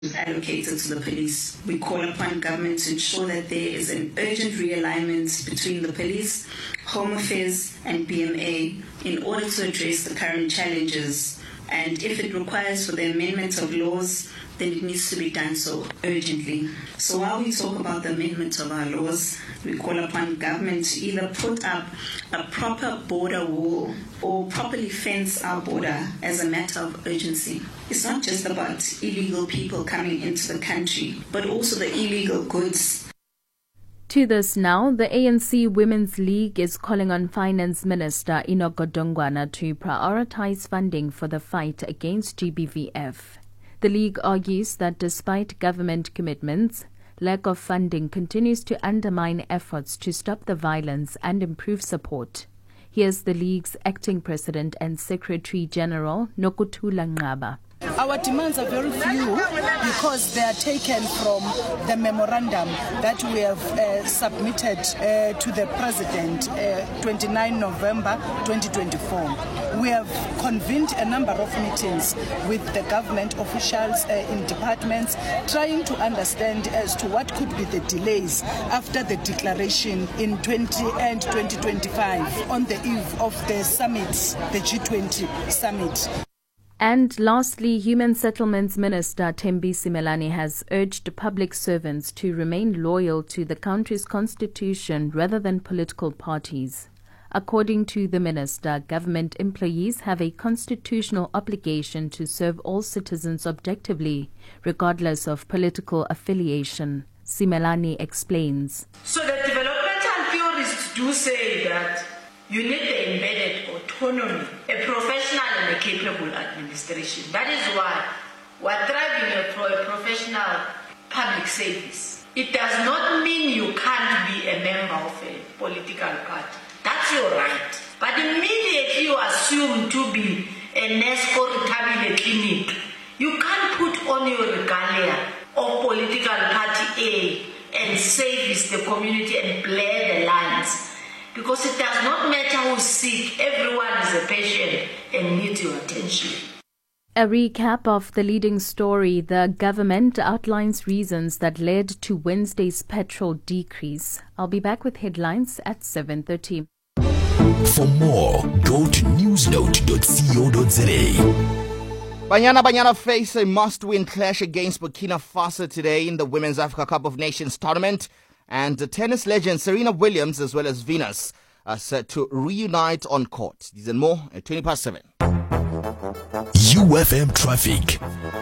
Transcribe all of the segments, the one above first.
allocated to the police. We call upon government to ensure that there is an urgent realignment between the police, Home Affairs and BMA in order to address the current challenges. And if it requires for the amendment of laws, then it needs to be done so urgently. So while we talk about the amendment of our laws, we call upon government to either put up a proper border wall or properly fence our border as a matter of urgency. It's not just about illegal people coming into the country, but also the illegal goods. To this now, the ANC Women's League is calling on Finance Minister Enoch Godongwana to prioritize funding for the fight against GBVF. The League argues that despite government commitments, lack of funding continues to undermine efforts to stop the violence and improve support. Here's the League's acting president and Secretary General, Nokuthula Nqaba. Our demands are very few because they are taken from the memorandum that we have submitted to the President 29 November 2024. We have convened a number of meetings with the government officials in departments, trying to understand as to what could be the delays after the declaration in 2025 on the eve of the summit, the G20 summit. And lastly, Human Settlements Minister Thembi Simelane has urged public servants to remain loyal to the country's constitution rather than political parties. According to the minister, government employees have a constitutional obligation to serve all citizens objectively, regardless of political affiliation. Simelane explains. So the developmental theorists do say that you need the embedded autonomy, a professional and a capable administration. That is why we're driving a professional public service. It does not mean you can't be a member of a political party. That's your right. But immediately you assume to be a NESCO retabile clinic, you can't put on your regalia of political party A and service the community and blur the lines. Because it does not matter who's sick, everyone is a patient and needs your attention. A recap of the leading story. The government outlines reasons that led to Wednesday's petrol decrease. I'll be back with headlines at 7:30. For more, go to newsnote.co.za. Banyana face a must-win clash against Burkina Faso today in the Women's Africa Cup of Nations tournament. And tennis legend Serena Williams as well as Venus are set to reunite on court. These and more at 7:20. UFM traffic.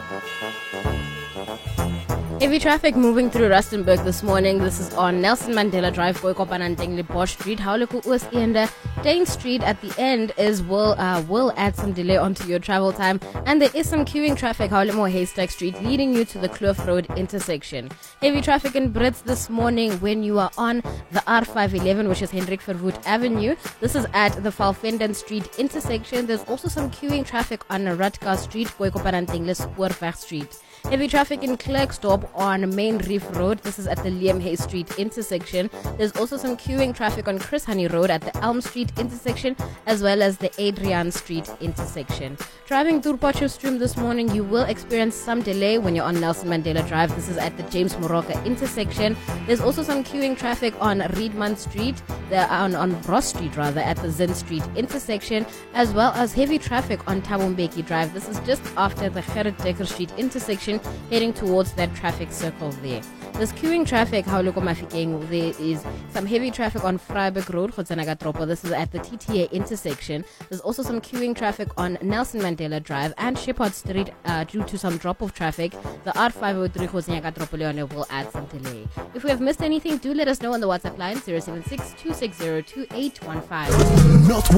Heavy traffic moving through Rustenburg this morning. This is on Nelson Mandela Drive, Koikopananteng, Bosch Street, Hauleku Oos-Eende. Dane Street at the end will add some delay onto your travel time. And there is some queuing traffic, Haulemo Haystack Street, leading you to the Kloof Road intersection. Heavy traffic in Brits this morning when you are on the R511, which is Hendrik Verwoerd Avenue. This is at the Valvenden Street intersection. There's also some queuing traffic on Rutger Street, Koikopananteng, Spoorweg Street. Heavy traffic in Klerksdorp on Main Reef Road. This is at the Liam Hay Street intersection. There's also some queuing traffic on Chris Honey Road at the Elm Street intersection, as well as the Adrian Street intersection. Driving through Potchefstroom this morning, you will experience some delay when you're on Nelson Mandela Drive. This is at the James Moroka intersection. There's also some queuing traffic on Riedman Street, on Ross Street rather, at the Zin Street intersection, as well as heavy traffic on Thabo Mbeki Drive. This is just after the Gerrit Dekker Street intersection, heading towards that traffic circle there. There's queuing traffic, Hauleko Mafikeng. There is some heavy traffic on Vryburg Road, Gotsanaga-Tropo. This is at the TTA intersection. There's also some queuing traffic on Nelson Mandela Drive and Shepherd Street due to some drop-off traffic. The R503 Gotsanaga-Tropo Leone will add some delay. If we have missed anything, do let us know on the WhatsApp line 076 260 2815. Not